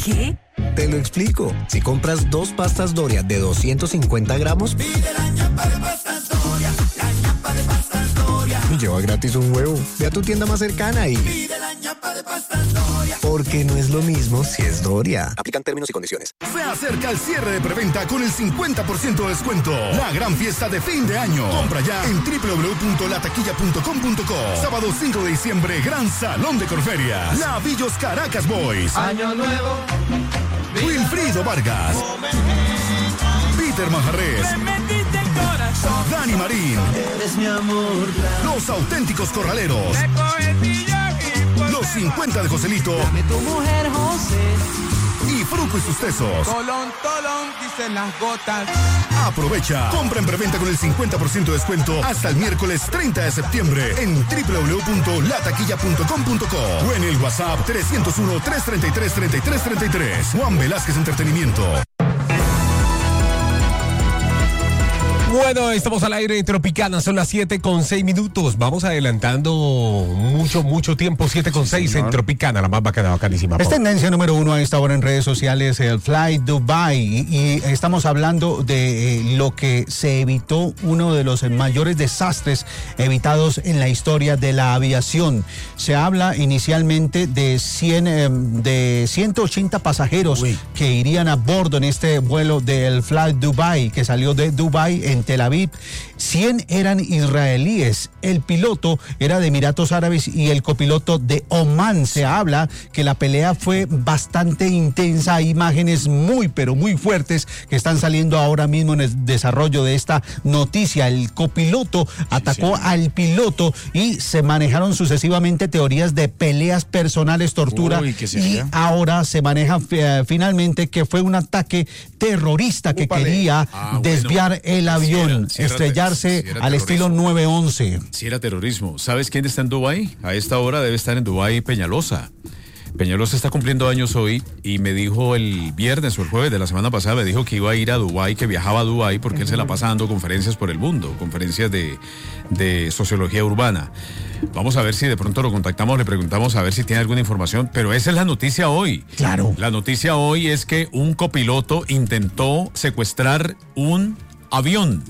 ¿Qué? Te lo explico. Si compras 2 pastas Doria de 250 gramos, pide la ñapa de pastas Doria, la ñapa de pastas Doria. y lleva gratis un huevo. Ve a tu tienda más cercana y Pide la ñapa de pastas Doria. porque no es lo mismo si es Doria. Aplican términos y condiciones. Se acerca el cierre de preventa con el 50% de descuento. La gran fiesta de fin de año. Compra ya en www.lataquilla.com.co. Sábado 5 de diciembre, Gran Salón de Corferias. Lavillos Caracas Boys. Año nuevo. Wilfrido Vargas. Peter Manjarres. Dani Marín. Eres mi amor. Los Auténticos Corraleros. Los 50 de Joselito. Dame tu mujer, José. Y Fruco y sus tesos. Tolón, dicen las gotas. Aprovecha. Compra en preventa con el 50% de descuento hasta el miércoles 30 de septiembre en www.lataquilla.com.co o en el WhatsApp 301-333-3333. Juan Velázquez Entretenimiento. Bueno, estamos al aire de Tropicana, son las 7:06. Vamos adelantando mucho tiempo, 7:06 en Tropicana, la más bacanísima. Es tendencia número 1 a esta hora en redes sociales, el Fly Dubai, y estamos hablando de lo que se evitó, uno de los mayores desastres evitados en la historia de la aviación. Se habla inicialmente de 180 pasajeros que irían a bordo en este vuelo del Fly Dubai, que salió de Dubai en Tel Aviv. 100 eran israelíes, el piloto era de Emiratos Árabes y el copiloto de Omán. Se habla que la pelea fue bastante intensa, hay imágenes pero muy fuertes que están saliendo ahora mismo en el desarrollo de esta noticia. El copiloto atacó al piloto y se manejaron sucesivamente teorías de peleas personales, tortura, y ahora se maneja finalmente que fue un ataque terrorista que quería desviar el avión, estrellarse al estilo 911. Si era terrorismo. ¿Sabes quién está en Dubái? A esta hora debe estar en Dubái Peñalosa. Peñalosa está cumpliendo años hoy y me dijo el viernes o el jueves de la semana pasada, me dijo que iba a ir a Dubái, que viajaba a Dubái porque él se la pasa dando conferencias por el mundo, conferencias de sociología urbana. Vamos a ver si de pronto lo contactamos, le preguntamos a ver si tiene alguna información, pero esa es la noticia hoy. Claro. La noticia hoy es que un copiloto intentó secuestrar un avión,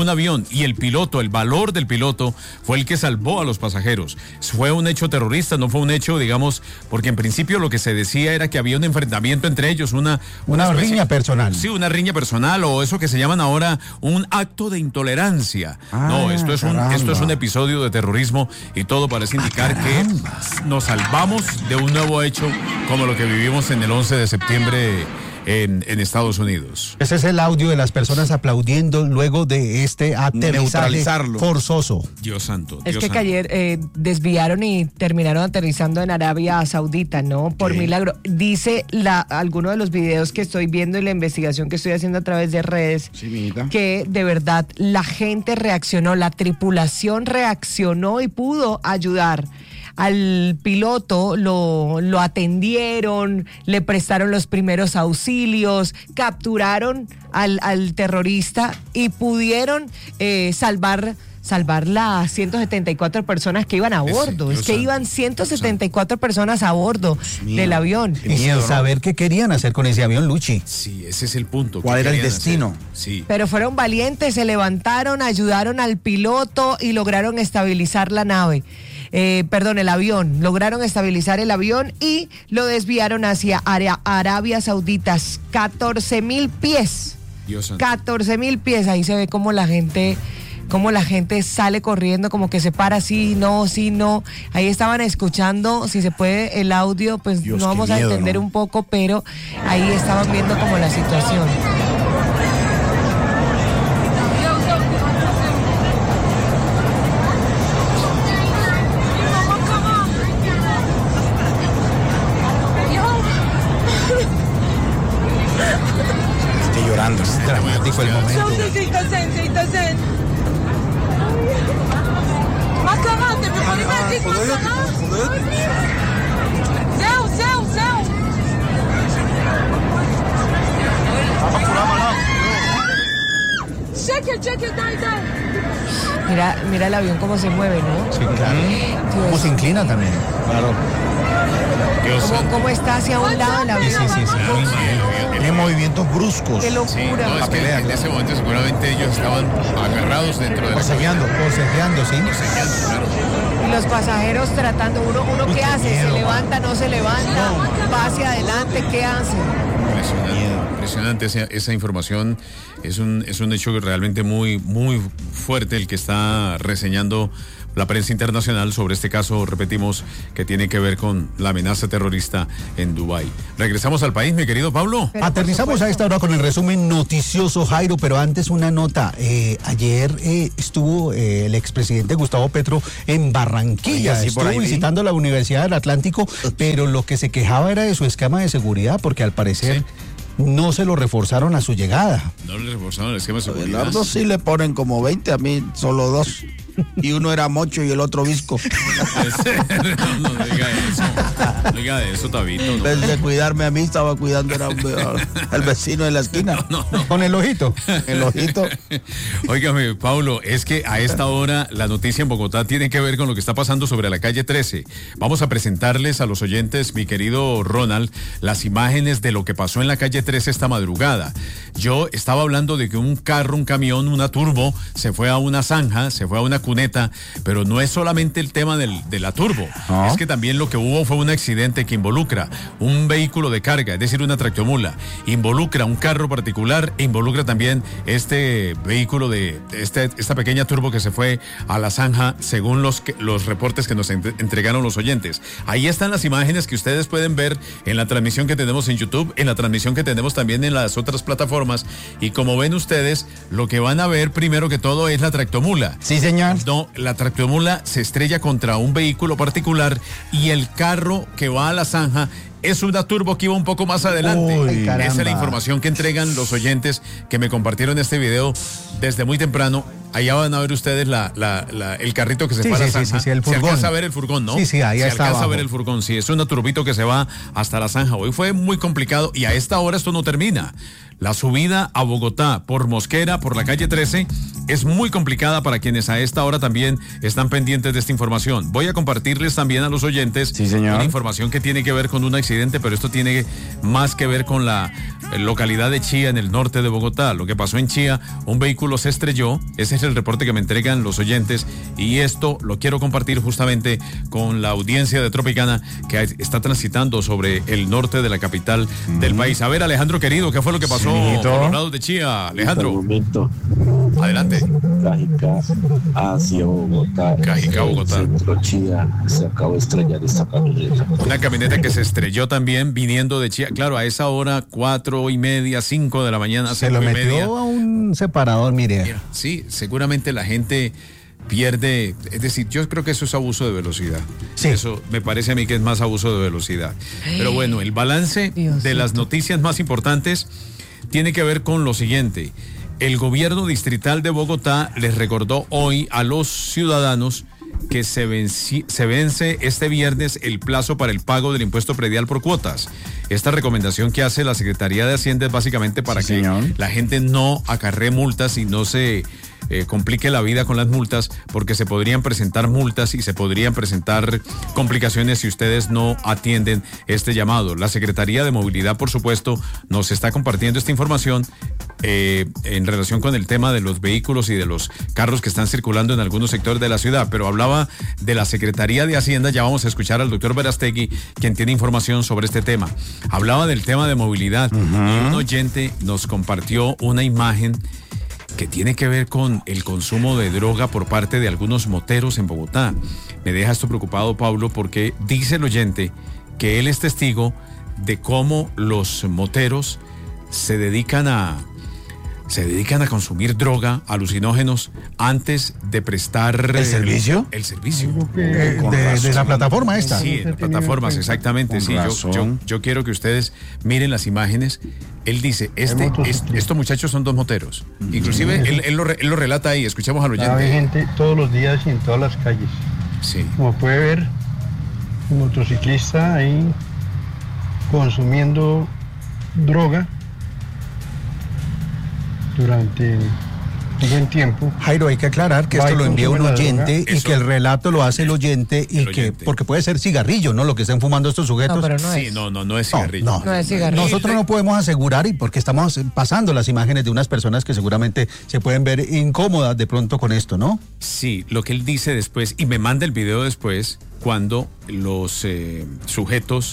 y el piloto, el valor del piloto fue el que salvó a los pasajeros. Fue un hecho terrorista, no fue un hecho, digamos, porque en principio lo que se decía era que había un enfrentamiento entre ellos, una riña personal. Sí, una riña personal, o eso que se llaman ahora un acto de intolerancia. No, esto es un episodio de terrorismo y todo parece indicar que nos salvamos de un nuevo hecho como lo que vivimos en el 11 de septiembre en Estados Unidos. Ese es el audio de las personas aplaudiendo luego de este aterrizaje forzoso. Dios santo. Es que ayer desviaron y terminaron aterrizando en Arabia Saudita, ¿no? Por milagro. Dice alguno de los videos que estoy viendo y la investigación que estoy haciendo a través de redes, que de verdad la gente reaccionó, la tripulación reaccionó y pudo ayudar. Al piloto lo atendieron, le prestaron los primeros auxilios, capturaron al terrorista y pudieron salvar las 174 personas que iban a bordo. Es que iban 174 personas a bordo del avión. Y sin saber qué querían hacer con ese avión, Luchi. Sí, ese es el punto. ¿Cuál era el destino? Sí. Pero fueron valientes, se levantaron, ayudaron al piloto y lograron estabilizar la nave. El avión. Lograron estabilizar el avión y lo desviaron hacia Arabia Saudita. 14,000 pies. 14,000 pies. Ahí se ve cómo la gente sale corriendo, como que se para, sí, no. Ahí estaban escuchando, si se puede, el audio, pues no vamos a entender un poco, pero ahí estaban viendo como la situación. Estoy llorando, es dramático el momento. שקט, די. Mira el avión cómo se mueve, ¿no? Sí, claro. Dios. Cómo se inclina también. Claro. ¿Cómo está hacia un lado el avión? Sí. Tiene movimientos bruscos. Qué Sí, locura. no, es que en ese momento seguramente ellos estaban agarrados dentro de la Forcejeando, sí. Forcejeando, claro. Y los pasajeros tratando, uno ¿qué hace? ¿Se levanta, no se levanta? ¿Va hacia adelante? ¿Qué hace? Impresionante esa información. Es un hecho realmente muy, muy fuerte el que está reseñando la prensa internacional sobre este caso, repetimos, que tiene que ver con la amenaza terrorista en Dubái. Regresamos al país, mi querido Pablo. Aterrizamos a esta hora con el resumen noticioso, Jairo, pero antes una nota. Ayer estuvo el expresidente Gustavo Petro en Barranquilla. Oiga, sí, por estuvo ahí visitando la Universidad del Atlántico, pero lo que se quejaba era de su esquema de seguridad, porque al parecer no se lo reforzaron a su llegada. No le reforzaron el esquema de seguridad. Abelardo sí le ponen como 20, a mí solo 2. Y uno era mocho y el otro visco. No diga eso, Tabito. En vez de cuidarme a mí, estaba cuidando al vecino de la esquina. No. Con el ojito. El ojito. Óigame, Paulo, es que a esta hora la noticia en Bogotá tiene que ver con lo que está pasando sobre la calle 13. Vamos a presentarles a los oyentes, mi querido Ronald, las imágenes de lo que pasó en la calle 13 esta madrugada. Yo estaba hablando de que un camión, una turbo, se fue a una zanja, se fue a una cuneta, pero no es solamente el tema de la turbo, es que también lo que hubo fue un accidente que involucra un vehículo de carga, es decir, una tractomula, involucra un carro particular e involucra también este vehículo de esta pequeña turbo que se fue a la zanja, según los reportes que nos entregaron los oyentes. Ahí están las imágenes que ustedes pueden ver en la transmisión que tenemos en YouTube, en la transmisión que tenemos también en las otras plataformas, y como ven ustedes, lo que van a ver primero que todo es la tractomula. Sí, señor. No, la tractomula se estrella contra un vehículo particular y el carro que va a la zanja es una turbo que iba un poco más adelante. Uy, caramba. Esa es la información que entregan los oyentes que me compartieron este video desde muy temprano. Allá van a ver ustedes el carrito que se Sí, va a la sí, zanja. sí, el Se furgón. alcanza a ver el furgón, ¿no? Sí, ahí se está alcanza abajo. a ver el furgón, sí. Es una turbito que se va hasta la zanja. Hoy fue muy complicado y a esta hora esto no termina. La subida a Bogotá por Mosquera, por la calle 13, es muy complicada para quienes a esta hora también están pendientes de esta información. Voy a compartirles también a los oyentes una información que tiene que ver con un accidente, pero esto tiene más que ver con la localidad de Chía, en el norte de Bogotá. Lo que pasó en Chía, un vehículo se estrelló, ese es el reporte que me entregan los oyentes, y esto lo quiero compartir justamente con la audiencia de Tropicana que está transitando sobre el norte de la capital del país. A ver, Alejandro querido, ¿qué fue lo que pasó por los lados de Chía, Alejandro? Momento. Adelante. Cajicá hacia Bogotá. Cajicá, Bogotá. Centro Chía, se acabó de estrellar esta camioneta. Una camioneta que se estrelló también viniendo de Chía. Claro, a esa hora, 4:30, 5 de la mañana. Se lo metió a un separador, mire. Sí, seguramente la gente pierde, es decir, yo creo que eso es abuso de velocidad. Sí. Eso me parece a mí que es más abuso de velocidad. Pero bueno, el balance de las noticias más importantes tiene que ver con lo siguiente. El gobierno distrital de Bogotá les recordó hoy a los ciudadanos que se vence este viernes el plazo para el pago del impuesto predial por cuotas. Esta recomendación que hace la Secretaría de Hacienda es básicamente para que la gente no acarree multas y no se complique la vida con las multas, porque se podrían presentar multas y se podrían presentar complicaciones si ustedes no atienden este llamado. La Secretaría de Movilidad, por supuesto, nos está compartiendo esta información en relación con el tema de los vehículos y de los carros que están circulando en algunos sectores de la ciudad, pero hablaba de la Secretaría de Hacienda. Ya vamos a escuchar al doctor Verastegui, quien tiene información sobre este tema. Hablaba del tema de movilidad y un oyente nos compartió una imagen que tiene que ver con el consumo de droga por parte de algunos moteros en Bogotá. Me deja esto preocupado, Pablo, porque dice el oyente que él es testigo de cómo los moteros se dedican a consumir droga, alucinógenos, antes de prestar ¿El servicio? El servicio. De la plataforma esta. Sí, en las plataformas, exactamente. Sí, yo quiero que ustedes miren las imágenes. Él dice, estos muchachos son dos moteros. Inclusive él lo relata ahí. Escuchamos al oyente. Hay gente todos los días y en todas las calles. Sí. Como puede ver, un motociclista ahí consumiendo droga durante buen tiempo. Jairo, hay que aclarar que Va esto y lo envía un consume la oyente droga. y que el relato lo hace el oyente y que oyente. porque puede ser cigarrillo, ¿no? Lo que estén fumando estos sujetos. No, pero no Sí, es. no es cigarrillo. No es cigarrillo. Nosotros no podemos asegurar y porque estamos pasando las imágenes de unas personas que seguramente se pueden ver incómodas de pronto con esto, ¿no? Sí, lo que él dice después, y me manda el video después, cuando los sujetos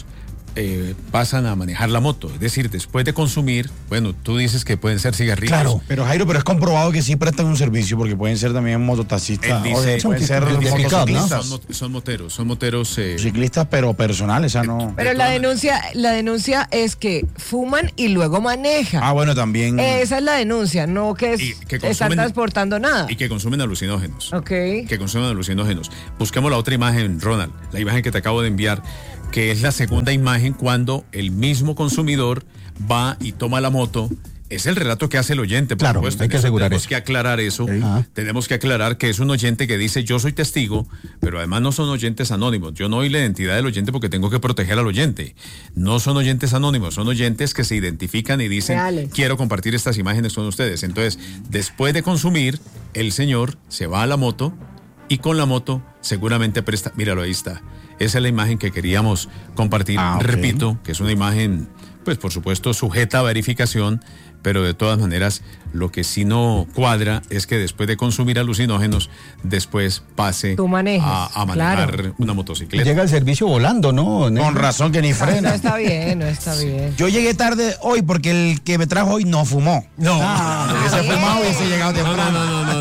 pasan a manejar la moto. Es decir, después de consumir, bueno, tú dices que pueden ser cigarrillos. Claro. Pero Jairo, pero es comprobado que sí prestan un servicio porque pueden ser también mototaxistas. Él dice- pueden ser Identificados, ¿no? motociclistas. Son moteros. Ciclistas, pero personales, o sea, no. Pero la denuncia es que fuman y luego manejan. Ah, bueno, también. Esa es la denuncia, no que, Y que están consumen- transportando nada. Y que consumen alucinógenos. Ok. Que consumen alucinógenos. Busquemos la otra imagen, Ronald, la imagen que te acabo de enviar, que es la segunda imagen cuando el mismo consumidor va y toma la moto. Es el relato que hace el oyente, por Claro, supuesto. hay que En eso asegurar tenemos eso. que aclarar eso. Ajá. Tenemos que aclarar que es un oyente que dice yo soy testigo, pero además no son oyentes anónimos. Yo no doy la identidad del oyente porque tengo que proteger al oyente. No son oyentes anónimos, son oyentes que se identifican y dicen Reales. quiero compartir estas imágenes con ustedes. Entonces, después de consumir, el señor se va a la moto y con la moto seguramente presta. Míralo, ahí está. Esa es la imagen que queríamos compartir. Ah, ok. Repito, que es una imagen, pues por supuesto, sujeta a verificación, pero de todas maneras, lo que sí no cuadra es que después de consumir alucinógenos, después pase Tú manejes, a manejar claro. una motocicleta. Llega el servicio volando, ¿no? Con razón que ni No frena. está bien, no está bien. Yo llegué tarde hoy porque el que me trajo hoy no fumó. No. Hubiese fumado hubiese llegado temprano.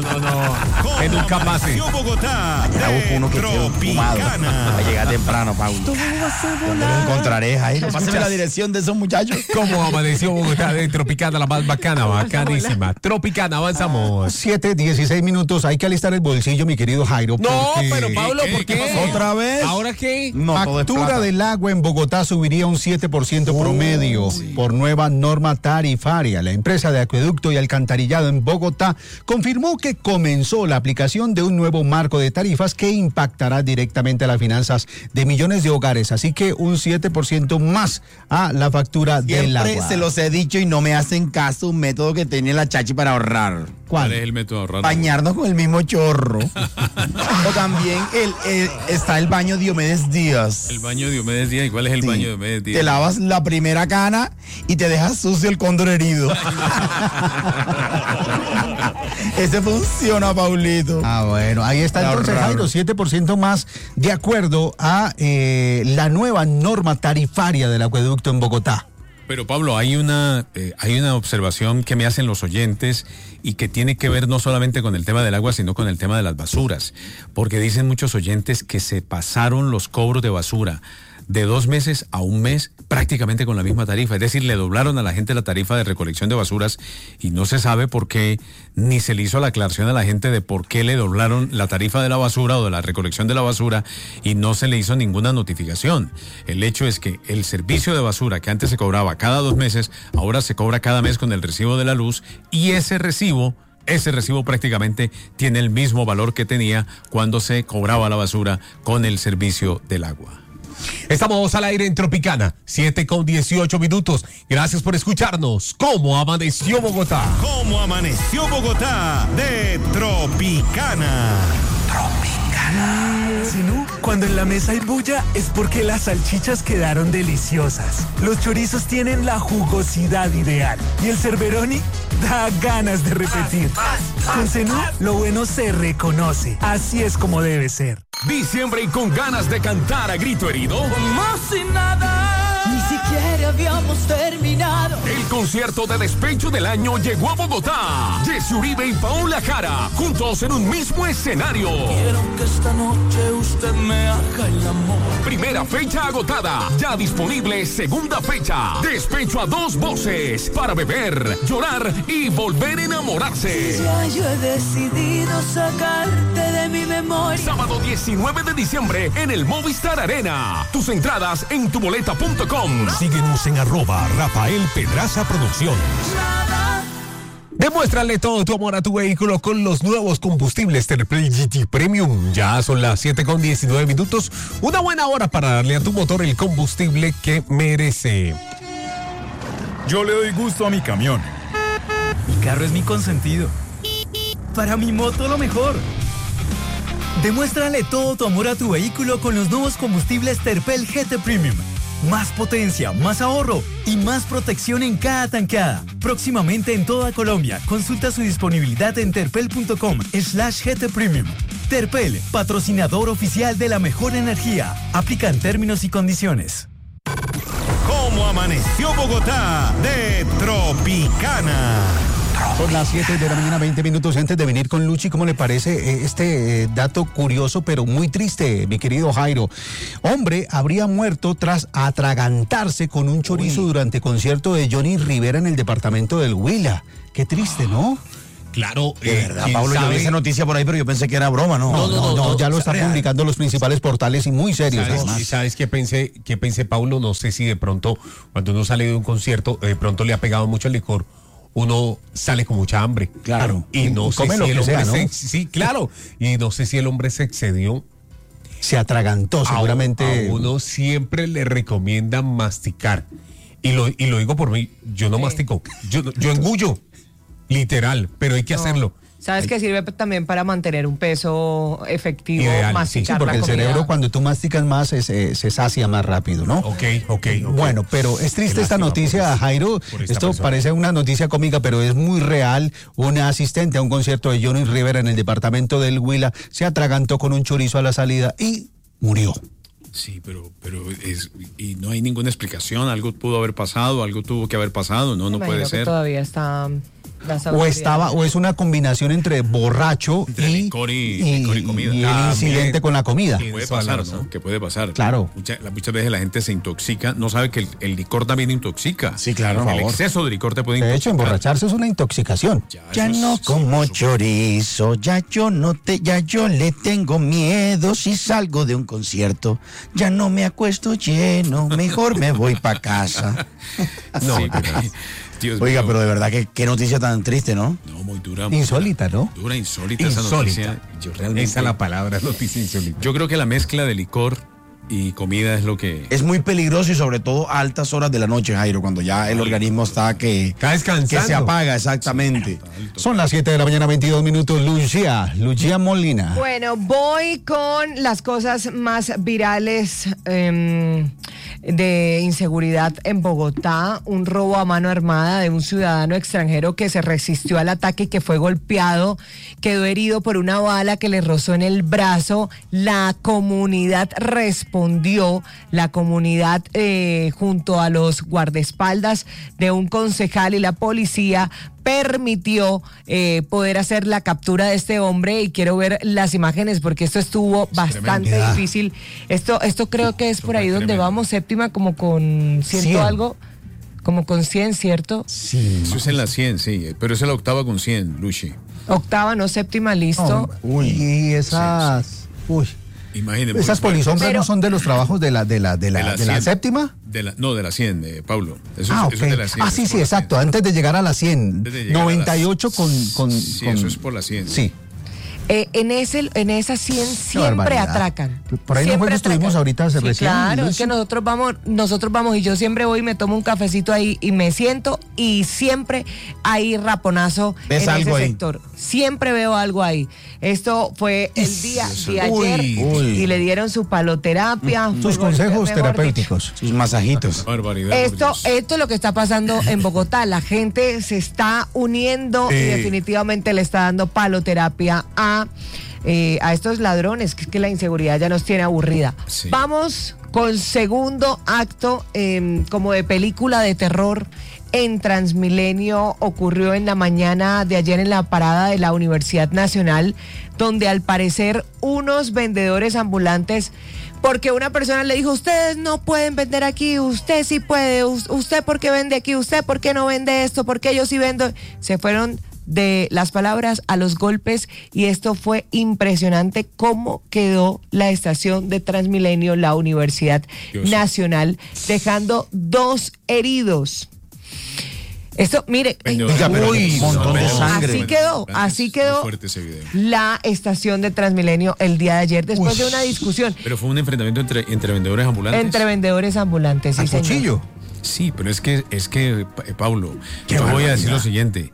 No. Que nunca pase. Bogotá, Ya busco uno que esté fumado. Va a llegar temprano, Paulo. ¿Dónde lo encontraré, Jairo? Pásame la dirección de esos muchachos. ¿Cómo amaneció Bogotá de Tropicana, la más bacana, bacanísima? Tropicana, avanzamos. 7:16 minutos. Hay que alistar el bolsillo, mi querido Jairo. No, porque pero Pablo, ¿por qué? ¿Otra vez? ¿Ahora qué? No, todo es Factura plata. del agua en Bogotá subiría un 7% promedio por nueva norma tarifaria. La empresa de acueducto y alcantarillado en Bogotá confirmó que comenzó la aplicación de un nuevo marco de tarifas que impactará directamente a las finanzas de millones de hogares. Así que un 7% más a la factura del Siempre agua. se los he dicho y no me hacen caso un método que tiene la Chachi para ahorrar. ¿Cuál es el método de ahorrar? Bañarnos con el mismo chorro. O también está el baño Diomedes Díaz. El baño de Diomedes Díaz. ¿Y cuál es el Sí. baño de Diomedes Díaz? Te lavas la primera cana y te dejas sucio el cóndor herido. Ese funciona, Paulito. Ah, bueno, ahí está entonces, Ahorrar. Jairo, 7% más de acuerdo a la nueva norma tarifaria del acueducto en Bogotá. Pero Pablo, hay una observación que me hacen los oyentes y que tiene que ver no solamente con el tema del agua, sino con el tema de las basuras. Porque dicen muchos oyentes que se pasaron los cobros de basura de 2 meses a 1 mes prácticamente con la misma tarifa. Es decir, le doblaron a la gente la tarifa de recolección de basuras y no se sabe por qué, ni se le hizo la aclaración a la gente de por qué le doblaron la tarifa de la basura o de la recolección de la basura y no se le hizo ninguna notificación. El hecho es que el servicio de basura que antes se cobraba cada 2 meses, ahora se cobra cada mes con el recibo de la luz y ese recibo prácticamente tiene el mismo valor que tenía cuando se cobraba la basura con el servicio del agua. Estamos al aire en Tropicana, 7:18 minutos. Gracias por escucharnos. ¿Cómo amaneció Bogotá? ¿Cómo amaneció Bogotá? De Tropicana. Sinú, cuando en la mesa hay bulla es porque las salchichas quedaron deliciosas. Los chorizos tienen la jugosidad ideal y el cerberoni da ganas de repetir. Con Sinú, lo bueno se reconoce. Así es como debe ser. Diciembre y con ganas de cantar a grito herido. Como si nada, ni siquiera habíamos terminado. El concierto de despecho del año llegó a Bogotá. Jesse Uribe y Paola Jara, juntos en un mismo escenario. Quiero que esta noche usted me haga el amor. Primera fecha agotada, ya disponible segunda fecha. Despecho a 2 voces para beber, llorar y volver a enamorarse. Ya yo he decidido sacarte de mi memoria. Sábado 19 de diciembre en el Movistar Arena. Tus entradas en tuboleta.com. Síguenos en @Rafael Pedraza Producciones. Demuéstrale todo tu amor a tu vehículo con los nuevos combustibles Terplay GT Premium. Ya son las 7:19 minutos. Una buena hora para darle a tu motor el combustible que merece. Yo le doy gusto a mi camión. Mi carro es mi consentido. para mi moto lo mejor. Demuéstrale todo tu amor a tu vehículo con los nuevos combustibles Terpel GT Premium. Más potencia, más ahorro y más protección en cada tankada. Próximamente en toda Colombia. Consulta su disponibilidad en terpel.com/GT Premium. Terpel, patrocinador oficial de la mejor energía. Aplican términos y condiciones. ¿Cómo amaneció Bogotá de Tropicana? Son las 7 de la mañana, 20 minutos antes de venir con Luchi. ¿Cómo le parece este dato curioso pero muy triste, mi querido Jairo? Hombre habría muerto tras atragantarse con un chorizo durante concierto de Johnny Rivera en el departamento del Huila. Qué triste, ¿no? Claro, de verdad, Pablo, yo vi esa noticia por ahí, pero yo pensé que era broma, ¿no? No, ya lo están publicando los principales portales y muy serios. ¿Sabes qué pensé, Pablo? No sé si de pronto, cuando uno sale de un concierto, de pronto le ha pegado mucho el licor, uno sale con mucha hambre. Claro. Y no sé come si lo el que hombre sea, ¿no? sí, claro. Y no sé si el hombre se excedió. Se atragantó, seguramente. A uno siempre le recomienda masticar. Y lo digo por mí, yo no mastico. Yo engullo. Literal, pero hay que hacerlo. ¿Sabes que sirve también para mantener un peso efectivo? Ideal, masticar sí, porque la el comida. cerebro cuando tú masticas más se sacia más rápido, ¿no? Ok. Bueno, pero es triste esta noticia, Jairo. Esto parece una noticia cómica, pero es muy real. Una asistente a un concierto de Johnny Rivera en el departamento del Huila se atragantó con un chorizo a la salida y murió. Sí, pero y no hay ninguna explicación. Algo pudo haber pasado, algo tuvo que haber pasado. No puede ser. Todavía está. O es una combinación entre borracho y comida. Y el incidente con la comida. Que puede pasar, ¿no? Que puede pasar. Claro. Muchas veces la gente se intoxica, no sabe que el licor también intoxica. Sí, claro. El exceso de licor te puede intoxicar. De hecho, emborracharse es una intoxicación. Ya no como chorizo, ya yo le tengo miedo si salgo de un concierto. Ya no me acuesto lleno, mejor me voy para casa. No, sí, Oiga, pero de verdad que qué noticia tan triste, ¿no? No, muy dura. Insólita, ¿no? Dura, insólita esa noticia. Yo realmente, esa es la palabra, noticia insólita. Yo creo que la mezcla de licor y comida es lo que... Es muy peligroso y sobre todo a altas horas de la noche, Jairo, cuando ya el organismo está que se apaga, exactamente. Son las 7 de la mañana, 22 minutos. Lucía Molina. Bueno, voy con las cosas más virales de inseguridad en Bogotá. Un robo a mano armada de un ciudadano extranjero que se resistió al ataque y que fue golpeado. Quedó herido por una bala que le rozó en el brazo. La comunidad respondió, junto a los guardaespaldas de un concejal y la policía permitió poder hacer la captura de este hombre, y quiero ver las imágenes porque esto estuvo bastante difícil. Esto creo que es por ahí donde vamos, séptima, como con 100 algo, como con 100, ¿cierto? Sí. Eso es en la 100, sí, pero es la octava con 100, Luchi. Octava, no séptima, listo. Y esas... Uy. Imagínense. ¿Esas polisombras no son de los trabajos de la séptima? De la 100, Paulo. Eso es de la 100. Sí, exacto. Antes de llegar a la 100. 98 con... Sí, eso es por la 100. Sí. En esa 100 siempre atracan. Por ahí nosotros estuvimos ahorita recién. Claro, es que nosotros vamos y yo siempre voy y me tomo un cafecito ahí y me siento, y siempre hay raponazo en ese sector. Siempre veo algo ahí. Esto fue el día de ayer y le dieron su paloterapia. Sus consejos terapéuticos. Sus masajitos. Barbaridad. Esto es lo que está pasando en Bogotá. La gente se está uniendo y definitivamente le está dando paloterapia a estos ladrones, que es que la inseguridad ya nos tiene aburrida. Sí. Vamos con segundo acto como de película de terror en Transmilenio. Ocurrió en la mañana de ayer en la parada de la Universidad Nacional, donde al parecer unos vendedores ambulantes, porque una persona le dijo: ustedes no pueden vender aquí, usted sí puede, usted por qué vende aquí, usted por qué no vende esto, por qué yo sí vendo. Se fueron de las palabras a los golpes, y esto fue impresionante cómo quedó la estación de Transmilenio, la Universidad Nacional, dejando 2 heridos. Esto, mire, un montón de sangre. Así quedó la estación de Transmilenio el día de ayer, después de una discusión. Pero fue un enfrentamiento entre vendedores ambulantes. Entre vendedores ambulantes, sí, señor. Sí, pero es que Paulo, yo voy a decir lo siguiente.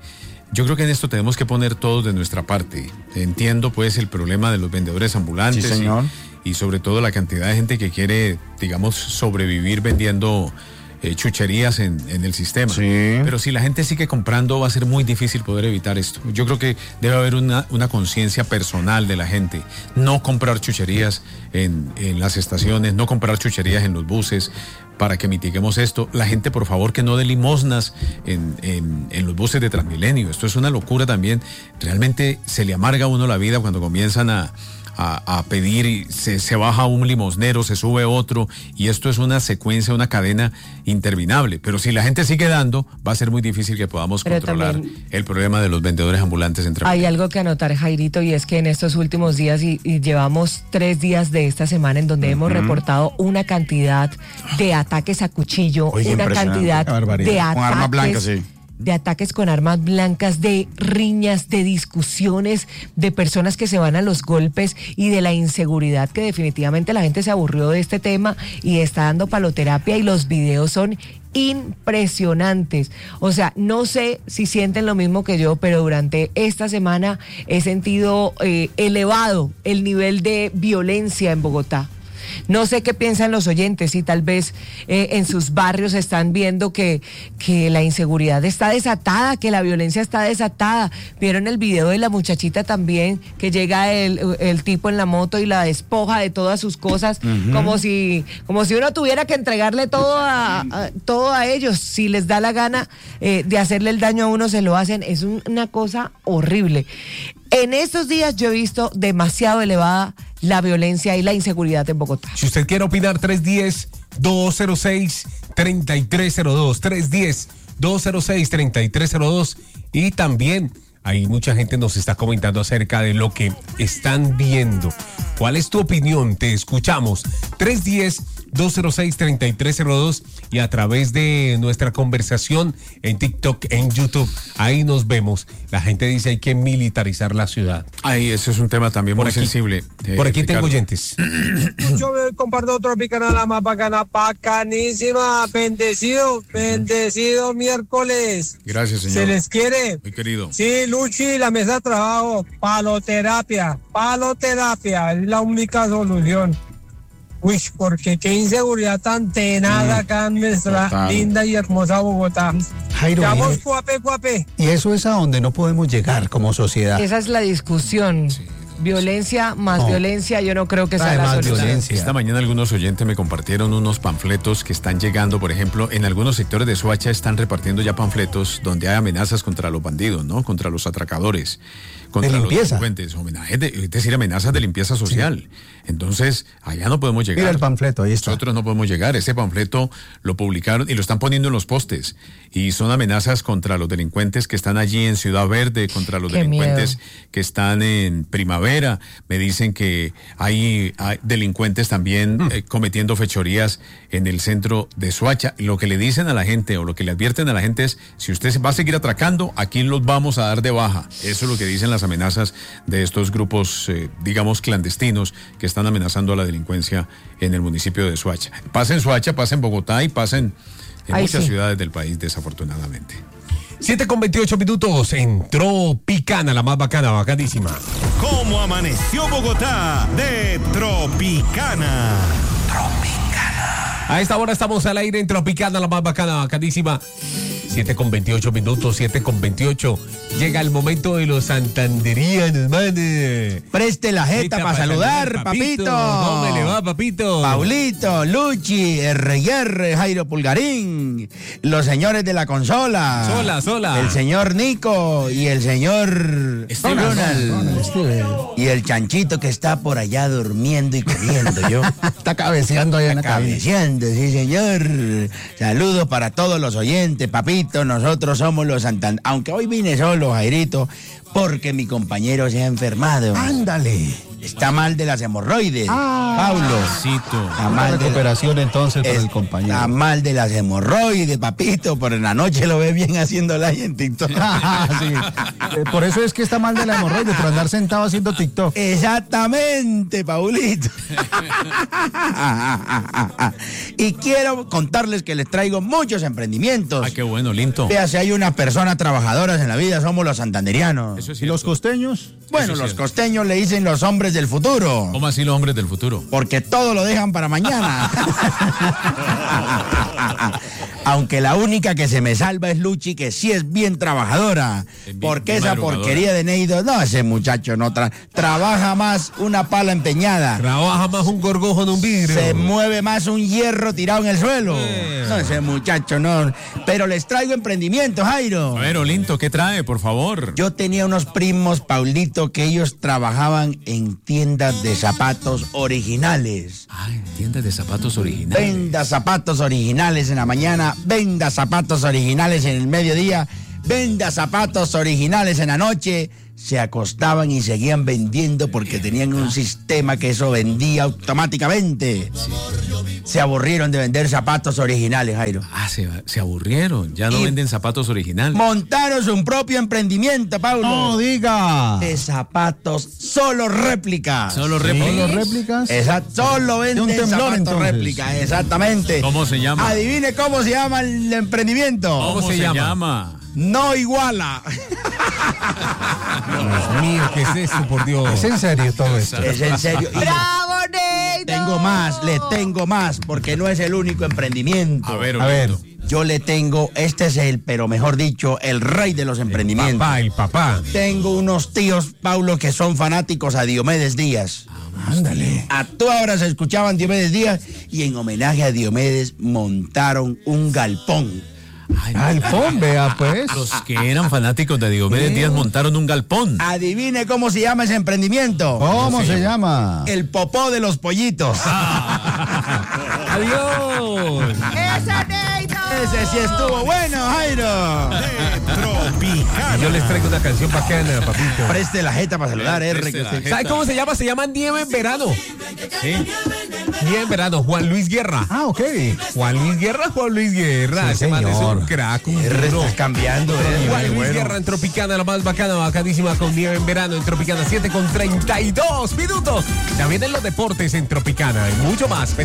Yo creo que en esto tenemos que poner todos de nuestra parte. Entiendo pues el problema de los vendedores ambulantes, sí, señor. Y sobre todo la cantidad de gente que quiere, digamos, sobrevivir vendiendo chucherías en el sistema. Sí. Pero si la gente sigue comprando, va a ser muy difícil poder evitar esto. Yo creo que debe haber una conciencia personal de la gente. No comprar chucherías en las estaciones, no comprar chucherías en los buses, para que mitiguemos esto. La gente, por favor, que no dé limosnas en los buses de Transmilenio. Esto es una locura también. Realmente se le amarga a uno la vida cuando comienzan a pedir y se baja un limosnero, se sube otro, y esto es una secuencia, una cadena interminable. Pero si la gente sigue dando, va a ser muy difícil que podamos controlar el problema de los vendedores ambulantes en Transmilenio. Hay algo que anotar, Jairito, y es que en estos últimos días, y llevamos 3 días de esta semana en donde hemos reportado una cantidad de ataques a cuchillo, una cantidad de ataques con armas blancas, sí. De ataques con armas blancas, de riñas, de discusiones, de personas que se van a los golpes y de la inseguridad, que definitivamente la gente se aburrió de este tema y está dando paloterapia, y los videos son impresionantes. O sea, no sé si sienten lo mismo que yo, pero durante esta semana he sentido elevado el nivel de violencia en Bogotá. No sé qué piensan los oyentes, si tal vez en sus barrios están viendo que la inseguridad está desatada, que la violencia está desatada. Vieron el video de la muchachita también, que llega el tipo en la moto y la despoja de todas sus cosas, como si uno tuviera que entregarle todo a ellos. Si les da la gana de hacerle el daño a uno, se lo hacen. Es una cosa horrible. En estos días yo he visto demasiado elevada la violencia y la inseguridad en Bogotá. Si usted quiere opinar, 310-206-3302, 310-206-3302, y también ahí mucha gente nos está comentando acerca de lo que están viendo. ¿Cuál es tu opinión? Te escuchamos. 310-206-3302 y a través de nuestra conversación en TikTok, en YouTube, ahí nos vemos. La gente dice hay que militarizar la ciudad. Ahí, eso es un tema también muy sensible. Por aquí tengo oyentes. Yo comparto Tropicana, la más bacana, bacanísima, bendecido miércoles. Gracias, señor. ¿Se les quiere? Muy querido. Sí, Luchi, la mesa de trabajo, paloterapia, es la única solución. Uy, porque qué inseguridad tan tenaz acá en nuestra linda y hermosa Bogotá. Jairo, vamos cuape. Y eso es a donde no podemos llegar como sociedad. Esa es la discusión. Sí. Violencia más violencia, yo no creo que sea la solución. Esta mañana algunos oyentes me compartieron unos panfletos que están llegando, por ejemplo, en algunos sectores de Soacha están repartiendo ya panfletos donde hay amenazas contra los bandidos, ¿no? Contra los atracadores, contra los delincuentes, es decir, amenazas de limpieza social. Sí. Entonces, allá no podemos llegar. Mira el panfleto, ahí está. Nosotros no podemos llegar. Ese panfleto lo publicaron y lo están poniendo en los postes. Y son amenazas contra los delincuentes que están allí en Ciudad Verde, contra los delincuentes que están en Primavera. Me dicen que hay delincuentes también cometiendo fechorías en el centro de Soacha. Lo que le dicen a la gente o lo que le advierten a la gente es, si usted va a seguir atracando, aquí los vamos a dar de baja. Eso es lo que dicen las amenazas de estos grupos, digamos, clandestinos que están amenazando a la delincuencia en el municipio de Soacha. Pasa en Soacha, pasa en Bogotá y pasa en muchas ciudades del país, desafortunadamente. 7:28 minutos en Tropicana, la más bacana, bacanísima. ¿Cómo amaneció Bogotá de Tropicana? A esta hora estamos al aire en Tropicana, la más bacana, bacanísima. 7:28 minutos, 7:28. Llega el momento de los santanderianos, man. Preste la jeta para saludar, papito. ¿Cómo le va, papito? Paulito, Luchi, R, Jairo Pulgarín, los señores de la consola. Sola. El señor Nico y el señor Ronald. Y el chanchito que está por allá durmiendo y comiendo, yo. Está cabeceando ahí en la cabeza. Cabeceando, sí, señor. Saludos para todos los oyentes, papito. Nosotros somos los Santander. Aunque hoy vine solo, Jairito, porque mi compañero se ha enfermado. Ándale. Está mal de las hemorroides. Paulo. Una recuperación entonces para el compañero. Está mal de las hemorroides, papito, pero en la noche lo ve bien haciendo live en TikTok. Sí. Por eso es que está mal de la hemorroide, por andar sentado haciendo TikTok. Exactamente, Paulito. Y quiero contarles que les traigo muchos emprendimientos. Qué bueno, lindo. Vea, si hay unas personas trabajadoras en la vida, somos los santanderianos. Eso es ¿Y los costeños? Bueno, los costeños le dicen los hombres del futuro. ¿Cómo así los hombres del futuro? Porque todo lo dejan para mañana. Aunque la única que se me salva es Luchi, que sí es bien trabajadora. Porque esa porquería de Neido, no, ese muchacho no trabaja más una pala empeñada. Trabaja más un gorgojo en un vidrio. Se mueve más un hierro tirado en el suelo. No, ese muchacho no. Pero les traigo emprendimientos, Jairo. A ver, Olinto, ¿qué trae, por favor? Yo tenía unos primos, Paulito, que ellos trabajaban en tiendas de zapatos originales. En tiendas de zapatos originales. Venda zapatos originales en la mañana, venda zapatos originales en el mediodía, venda zapatos originales en la noche. Se acostaban y seguían vendiendo porque tenían un sistema que eso vendía automáticamente. Sí. Se aburrieron de vender zapatos originales, Jairo. Se aburrieron, ya no venden zapatos originales. Montaron su propio emprendimiento, Paulo. No diga. De zapatos solo réplicas. ¿Solo réplicas? ¿Solo réplicas? Exacto, solo venden de un temblor, zapatos entonces. Réplicas, exactamente. ¿Cómo se llama? Adivine cómo se llama el emprendimiento. ¿Cómo se llama? No iguala. Dios mío, ¿qué es esto, por Dios? ¿Es en serio todo esto? Es en serio. ¡Bravo, Neido! Le tengo más, porque no es el único emprendimiento. A ver. Yo le tengo, este es pero mejor dicho, el rey de los emprendimientos. El papá. Tengo unos tíos, Paulo, que son fanáticos a Diomedes Díaz. Ándale. A todas horas escuchaban Diomedes Díaz y en homenaje a Diomedes montaron un galpón. Galpón, vea pues. Los que eran fanáticos de Diomedes Díaz montaron un galpón. Adivine cómo se llama ese emprendimiento. ¿Cómo se llama? El popó de los pollitos. ¡Adiós! ¡Esa, Neido! Ese sí estuvo bueno, Jairo. Yo les traigo una canción bacana, papito. Preste la jeta para saludar, ¿Sabe cómo se llama? Se llama Nieve en Verano. Sí. Nieve en Verano, Juan Luis Guerra. Ah, ok. Juan Luis Guerra. Sí, Ese man es un crack, un duro. Estás cambiando, Juan Luis Guerra en Tropicana, la más bacana, bacanísima, con Nieve en Verano en Tropicana, 7:32 minutos. Ya vienen los deportes en Tropicana y mucho más.